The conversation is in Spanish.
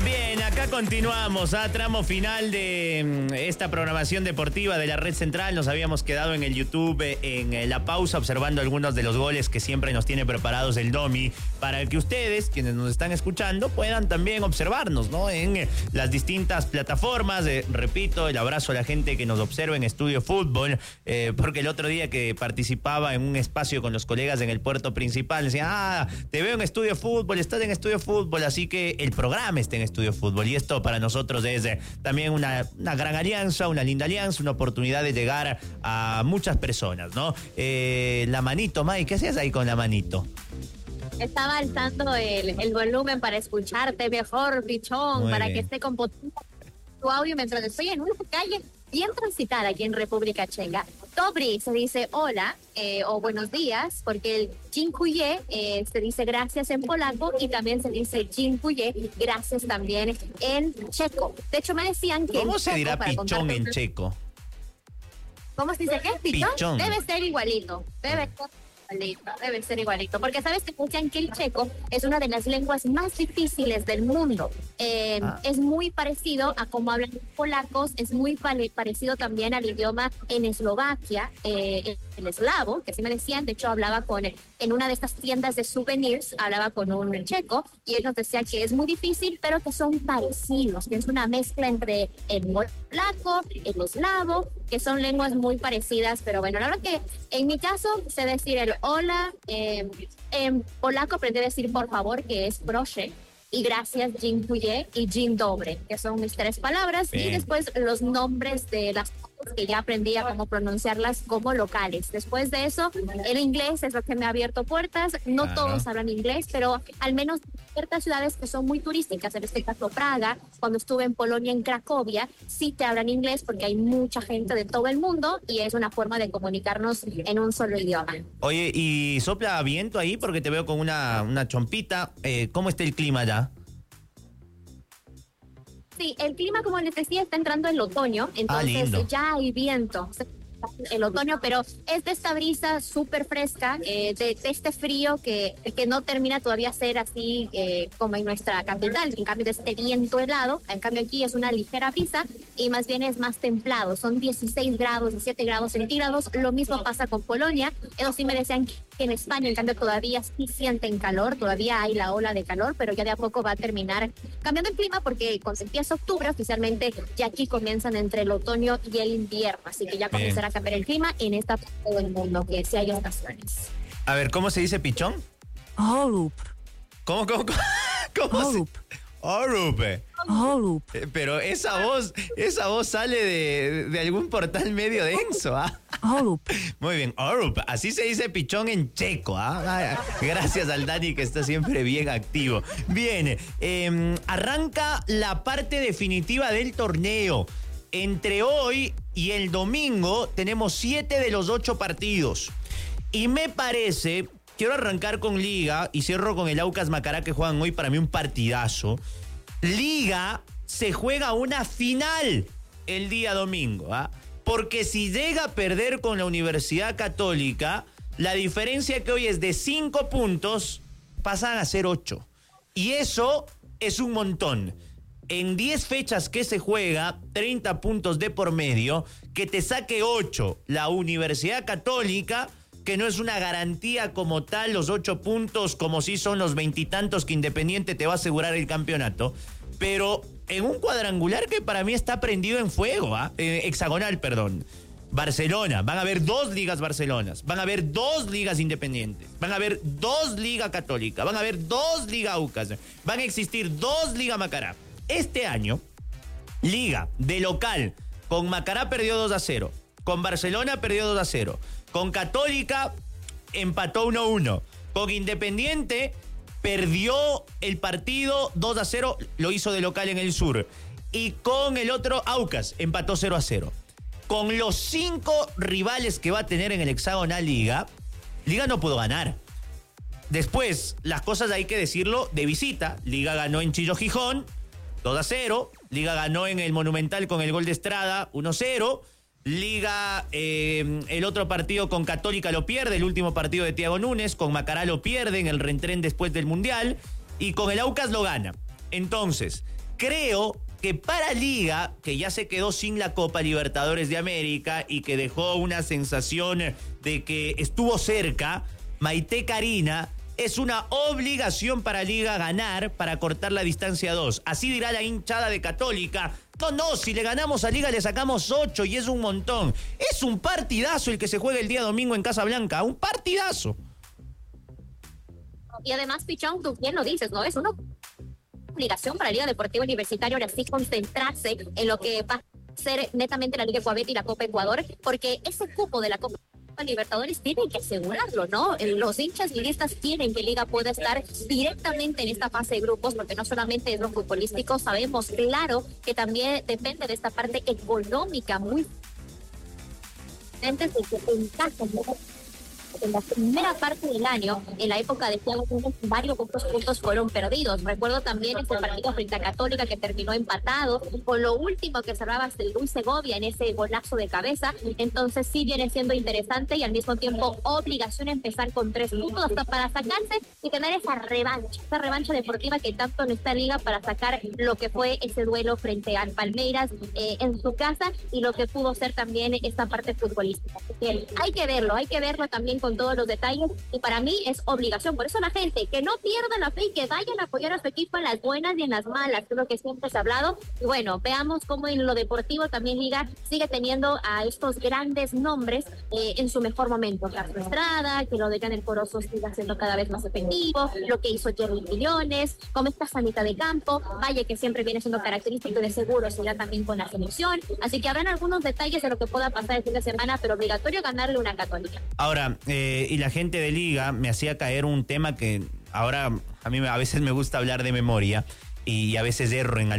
Bien, acá continuamos a tramo final de esta programación deportiva de la Red Central. Nos habíamos quedado en el YouTube en la pausa observando algunos de los goles que siempre nos tiene preparados el Domi para que ustedes, quienes nos están escuchando, puedan también observarnos, ¿no? En las distintas plataformas. Repito, el abrazo a la gente que nos observa en Estudio Fútbol, porque el otro día que participaba en un espacio con los colegas en el puerto principal, decían, te veo en Estudio Fútbol, estás en Estudio Fútbol, así que el programa está en Estudio Fútbol. Y esto para nosotros es también una gran alianza, una linda alianza, una oportunidad de llegar a muchas personas, ¿no? La manito, May, ¿qué hacías ahí con la manito? Estaba alzando el volumen para escucharte mejor, pichón, Muy para bien. que esté con tu audio mientras estoy en una calle bien transitada aquí en República Checa. Dobry se dice hola o buenos días, porque el dziękuję se dice gracias en polaco y también se dice dziękuję, gracias también en checo. De hecho, me decían que... ¿Cómo se dirá pichón en checo? ¿Cómo se dice qué? ¿Pichón? Pichón. Debe ser igualito. Debe ser igualito. Porque sabes que escuchan que el checo es una de las lenguas más difíciles del mundo. Es muy parecido a cómo hablan los polacos, es muy parecido también al idioma en Eslovaquia, el eslavo, que así me decían. De hecho, hablaba en una de estas tiendas de souvenirs, hablaba con un checo y él nos decía que es muy difícil, pero que son parecidos, que es una mezcla entre el polaco, el eslavo, que son lenguas muy parecidas. Pero bueno, la verdad que en mi caso sé decir el hola, en polaco aprendí a decir por favor, que es proszę, y gracias, dziękuję y dzień dobry, que son mis tres palabras. Bien. Y después los nombres de las cosas que ya aprendí a cómo pronunciarlas como locales. Después de eso, el inglés es lo que me ha abierto puertas. No Claro. todos hablan inglés, pero al menos ciertas ciudades que son muy turísticas, en este caso Praga, cuando estuve en Polonia, en Cracovia, sí te hablan inglés porque hay mucha gente de todo el mundo y es una forma de comunicarnos en un solo idioma. Oye, ¿y sopla viento ahí? Porque te veo con una chompita. ¿Cómo está el clima allá? Sí, el clima, como les decía, está entrando el otoño, entonces lindo. ya hay viento. El otoño, pero es de esta brisa súper fresca, de este frío que no termina todavía ser así como en nuestra capital, en cambio de este viento helado. En cambio aquí es una ligera brisa y más bien es más templado, son 16 grados, 17 grados centígrados. Lo mismo pasa con Polonia. Eso sí me decían que en España, en cambio, todavía sí sienten calor, todavía hay la ola de calor, pero ya de a poco va a terminar cambiando el clima, porque cuando empieza octubre oficialmente ya aquí comienzan entre el otoño y el invierno, así que ya comenzará a cambiar el clima en esta parte del mundo, que sí hay estaciones. A ver, ¿cómo se dice pichón? Orup. ¿Cómo Orup. Orup. Orup. Pero esa voz sale de algún portal medio denso, ¿ah? Orup. Muy bien, Orup. Así se dice pichón en checo, ¿ah? Gracias al Dani, que está siempre bien activo. Bien, arranca la parte definitiva del torneo. Entre hoy y el domingo tenemos 7 de los 8 partidos. Y me parece, quiero arrancar con Liga y cierro con el Aucas Macará, que juegan hoy, para mí un partidazo. Liga se juega una final el día domingo, ¿ah? Porque si llega a perder con la Universidad Católica, la diferencia que hoy es de 5 puntos, pasan a ser 8. Y eso es un montón. En 10 fechas que se juega, 30 puntos de por medio, que te saque 8 la Universidad Católica, que no es una garantía como tal los 8 puntos, como si son los 20 y tantos que Independiente te va a asegurar el campeonato, pero en un cuadrangular que para mí está prendido en fuego, hexagonal, perdón. Barcelona, van a haber 2 ligas Barcelonas, van a haber 2 ligas Independientes, van a haber 2 ligas Católica, van a haber 2 ligas Aucas, van a existir 2 ligas Macará. Este año, Liga de local, con Macará perdió 2-0, con Barcelona perdió 2-0, con Católica empató 1-1, con Independiente perdió el partido 2-0, lo hizo de local en el sur, y con el otro Aucas empató 0-0. Con los 5 rivales que va a tener en el hexagonal Liga no pudo ganar. Después, las cosas hay que decirlo de visita. Liga ganó en Chillo Gijón 2-0. Liga ganó en el Monumental con el gol de Estrada 1-0. Liga, el otro partido con Católica lo pierde, el último partido de Thiago Núñez. Con Macará lo pierde en el reentrén después del Mundial. Y con el Aucas lo gana. Entonces, creo que para Liga, que ya se quedó sin la Copa Libertadores de América y que dejó una sensación de que estuvo cerca, Maite Karina, es una obligación para Liga ganar para cortar la distancia a 2. Así dirá la hinchada de Católica. No, si le ganamos a Liga le sacamos 8 y es un montón. Es un partidazo el que se juega el día domingo en Casablanca, un partidazo. Y además, Pichón, tú bien lo dices, ¿no? Es una obligación para la Liga Deportiva Universitaria ahora sí concentrarse en lo que va a ser netamente la Liga Ecuaveta y la Copa Ecuador, porque ese cupo de la Copa Libertadores tienen que asegurarlo, ¿no? Los hinchas liguistas quieren que Liga pueda estar directamente en esta fase de grupos, porque no solamente es lo futbolístico, sabemos claro que también depende de esta parte económica muy fuerte en la primera parte del año, en la época de Thiago Núñez, varios puntos fueron perdidos. Recuerdo también este partido frente a Católica que terminó empatado, con lo último que cerraba el Luis Segovia en ese golazo de cabeza. Entonces sí viene siendo interesante y al mismo tiempo obligación empezar con 3 puntos hasta para sacarse y tener esa revancha deportiva que tanto en esta liga para sacar lo que fue ese duelo frente al Palmeiras en su casa y lo que pudo ser también esta parte futbolística. Hay que verlo también con todos los detalles y para mí es obligación. Por eso la gente que no pierda la fe y que vayan a apoyar a su equipo en las buenas y en las malas, que es lo que siempre se ha hablado. Y bueno, veamos cómo en lo deportivo también Liga sigue teniendo a estos grandes nombres en su mejor momento. Carlos Estrada, que lo de Janel Corozo siga siendo cada vez más efectivo, lo que hizo Jerry Millones, como esta sanita de campo, Valle que siempre viene siendo característico de seguro, será también con la selección. Así que habrán algunos detalles de lo que pueda pasar el fin de semana, pero obligatorio ganarle una Católica. Ahora, y la gente de Liga me hacía caer un tema que ahora a mí a veces me gusta hablar de memoria y a veces erro en